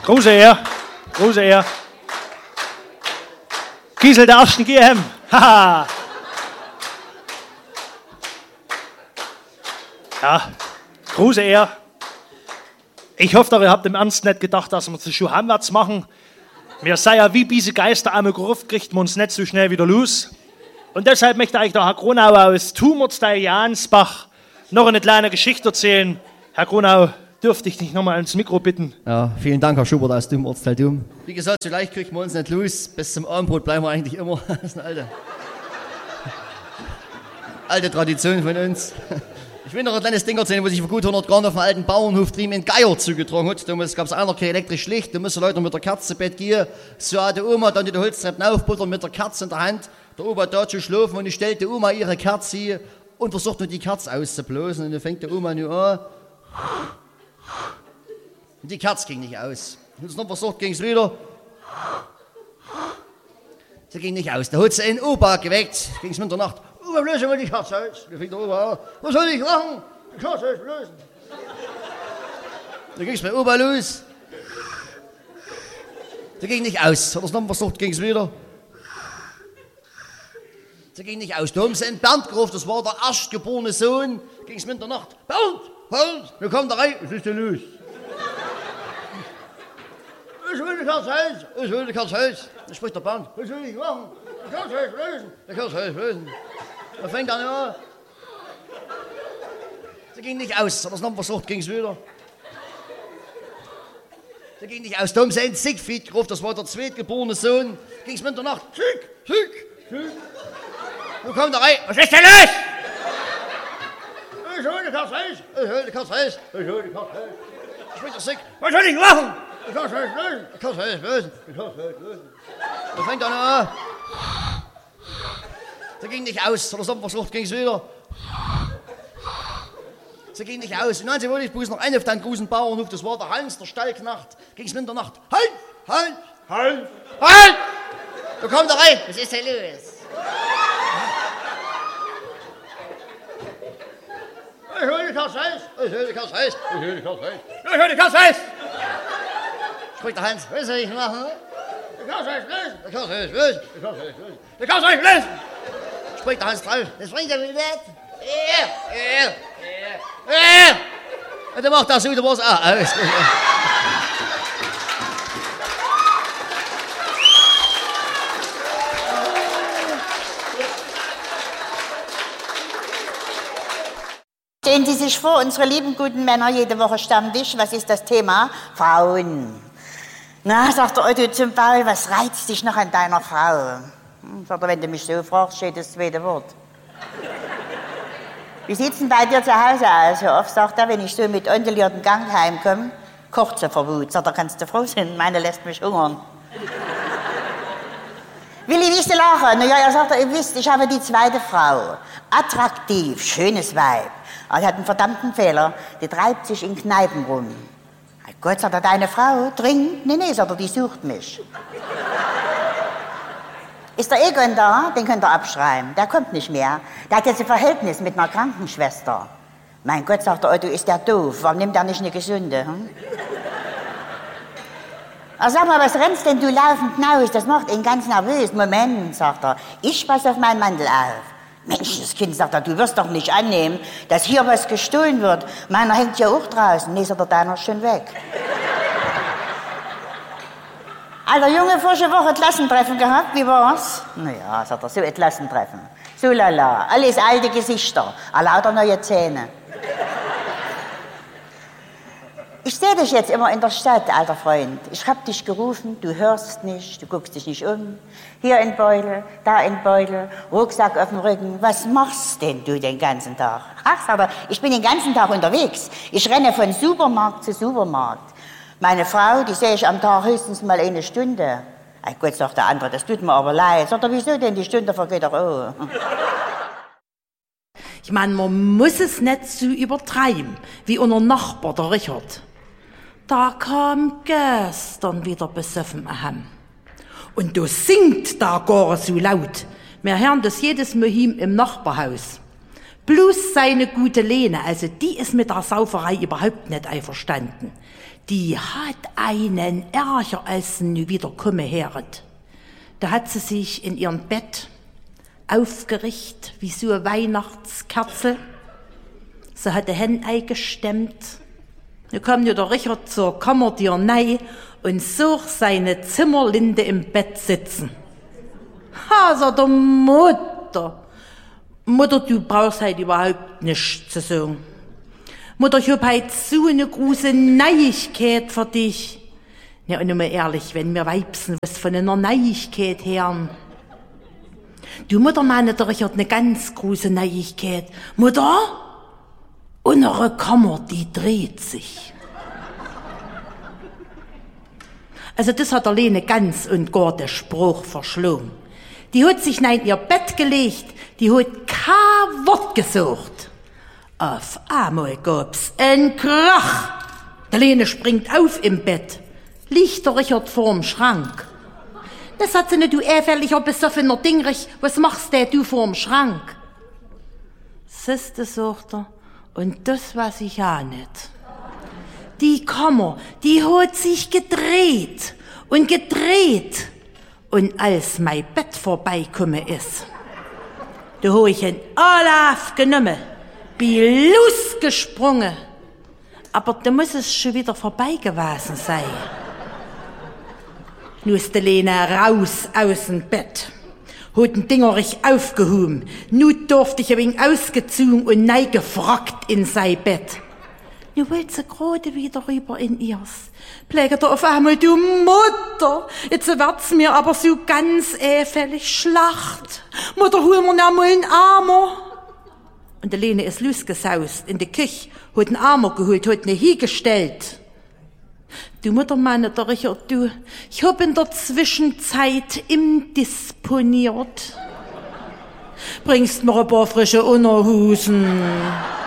Große Ehre. Große Ehre. Giesel der ersten GM. Haha. Ja, große Ehre. Ich hoffe, ihr habt im Ernst nicht gedacht, dass wir zu Schuh heimwärts machen. Wir sei ja wie diese Geister einmal gerufen, kriegt man uns nicht so schnell wieder los. Und deshalb möchte ich der Herr Gronau aus Tumortsteil Jansbach noch eine kleine Geschichte erzählen. Herr Gronau, dürfte ich dich nochmal ans Mikro bitten? Ja, vielen Dank, Herr Schubert aus Tumortsteil. Wie gesagt, so leicht kriegen wir uns nicht los. Bis zum Abendbrot bleiben wir eigentlich immer. Das ist eine alte Tradition von uns. Ich will noch ein kleines Ding erzählen, wo sich vor gut 100 Jahren auf dem alten Bauernhof drüben in Geier zugetragen hat. Damals gab es einer kein elektrisch Licht, da müssen Leute mit der Kerze zu Bett gehen. So hat die Oma dann die Holztreppen aufbuttern mit der Kerze in der Hand. Der Opa da zu schlafen und ich stellte die Oma ihre Kerze und versucht nur die Kerze auszublasen. Und dann fängt die Oma nur an. Und die Kerze ging nicht aus. Und noch versucht, ging es wieder. Sie ging nicht aus. Da hat sie einen Opa geweckt. Ging es mit der Nacht. Opa, löse mal die Kerze aus. Da fängt der Opa an. Was soll ich machen? Die Kerze auslösen. Da ging es bei Opa los. Da ging nicht aus. Hat er es noch versucht, ging es wieder. Sie ging nicht aus. Da haben sie einen Bernd gerufen, das war der erstgeborene Sohn. Ging es mit der Nacht. Bernd, wir kommen da rein. Was ist denn los? Ich will die Kerze aus. Ich will die Kerze aus. Dann spricht der Bernd. Was soll ich machen? Die Kerze auslösen. Die Kerze auslösen. Da fängt er an. Sie ging nicht aus. Hat er es noch versucht, ging es wieder. Sie ging nicht aus. Da haben sie einen Siegfried gerufen, das war der zweitgeborene Sohn. Ging es mit der Nacht. Sieg. Nun kommt er rein. Was ist denn los? Ich hol die Kerze aus. Ich hol die Kerze aus. Ich hol die Kerze aus. Ich bin doch sick. Was soll ich machen? Die Kerze auslösen. Die Kerze auslösen. Die Kerze auslösen. Da fängt er an. Sie ging nicht aus. Hat er es versucht, ging es wieder. Sie ging nicht aus. Und dann wollte ich bloß noch einen auf den großen Bauernhof. Das war der Hans, der Stallknecht. Ging es mit der Nacht. Halt! Da kommt er rein. Was ist denn los? Ich hol die Kerze aus. Ich hol die Kerze aus. Ich hol die Kerze aus. Ich hol die Kerze aus. Spricht der Hans. Was soll ich machen? Die Kerze auslösen. Die Kerze auslösen. Die Kerze auslösen. Die Kerze auslösen. Spricht der Hans drauf. Das bringt er wieder nicht. Und dann macht er so, da war es auch aus. Stellen Sie sich vor, unsere lieben guten Männer, jede Woche Stammtisch, was ist das Thema? Frauen. Na, sagt der Otto zum Paul, was reizt dich noch an deiner Frau? Sagt er, wenn du mich so fragst, steht das zweite Wort. Wie sieht's denn bei dir zu Hause aus? Hör auf, sagt er, wenn ich so mit unduliertem Gang heimkomme, kocht sie vor Wut. Sagt er, kannst du froh sein, meine lässt mich hungern. Willi, wie ist die Lache? Na ja, er sagt, ihr wisst, ich habe die zweite Frau. Attraktiv, schönes Weib. Aber die hat einen verdammten Fehler. Die treibt sich in Kneipen rum. Gott, sagt er, deine Frau trinkt? Nee, sagt er, die sucht mich. Ist der Egon da? Den könnt ihr abschreiben. Der kommt nicht mehr. Der hat jetzt ein Verhältnis mit einer Krankenschwester. Mein Gott, sagt der Otto, ist der doof? Warum nimmt er nicht eine Gesunde? Sag mal, was rennst denn du laufend hinaus? Das macht ihn ganz nervös. Moment, sagt er, ich passe auf meinen Mantel auf. Mensch, das Kind, sagt er, du wirst doch nicht annehmen, dass hier was gestohlen wird. Meiner hängt ja auch draußen. Nee, sagt er, deiner ist schon weg. Alter Junge, vorige Woche Klassentreffen gehabt, wie war's? Naja, sagt er, so ein Klassentreffen. So lala, alles alte Gesichter, lauter neue Zähne. Ich sehe dich jetzt immer in der Stadt, alter Freund. Ich hab dich gerufen, du hörst nicht, du guckst dich nicht um. Hier ein Beutel, da ein Beutel, Rucksack auf dem Rücken. Was machst denn du den ganzen Tag? Ach, sagt er, ich bin den ganzen Tag unterwegs. Ich renne von Supermarkt zu Supermarkt. Meine Frau, die sehe ich am Tag höchstens mal eine Stunde. Ey Gott, sagt der andere, das tut mir aber leid. Sagt er, wieso denn? Die Stunde vergeht doch auch. Ich meine, man muss es nicht so übertreiben, wie unser Nachbar, der Richard. Da kam gestern wieder besoffen heim. Und da singt da gar so laut. Wir hören das jedes Mal im Nachbarhaus. Bloß seine gute Lene, also die ist mit der Sauferei überhaupt nicht einverstanden. Die hat einen Ärger, als sie nu wieder komme heret. Da hat sie sich in ihrem Bett aufgerichtet, wie so eine Weihnachtskerze. Sie hat die Hände eingestemmt. Da kam nur der Richard zur Kammertür rein und such seine Zimmerlinde im Bett sitzen. Ha, sagt der Mutter. Mutter, du brauchst halt überhaupt nichts zu sagen. Mutter, ich hab halt so eine große Neuigkeit für dich. Ja, und nur mal ehrlich, wenn wir Weibsen was von einer Neuigkeit hören. Du, Mutter, meine, der Richard eine ganz große Neuigkeit. Mutter, unsere Kammer, die dreht sich. Also das hat der Lene ganz und gar den Spruch verschlungen. Die hat sich in ihr Bett gelegt, die hat kein Wort gesucht. Auf einmal gab's einen Krach. Der Lene springt auf im Bett, liegt der Richard vorm Schrank. Das hat sie nicht, du äferlicher, besoffener Dingrich, was machst denn du vorm Schrank? Siehste, sagt er, und das weiß ich auch nicht. Die Kammer, die hat sich gedreht. Und als mein Bett vorbeigekommen ist, da hab ich einen Olaf genommen, bin losgesprungen. Aber da muss es schon wieder vorbei gewesen sein. Nu ist die Lene raus aus dem Bett, hat den Dingerich aufgehoben. Nu durfte ich ein wenig ausgezogen und neu gefragt in sein Bett. Nu wollte sie gerade wieder rüber in ihrs. Plägt er auf einmal, du Mutter, jetzt wird's mir aber so ganz äfällig Schlacht. Mutter, hol mir noch mal einen Armer. Und die Lene ist losgesaust in die Küche, hat einen Armer geholt, hat ihn hingestellt. Du Mutter, meine, der Richard, du, ich hab in der Zwischenzeit disponiert. Bringst mir ein paar frische Unterhosen.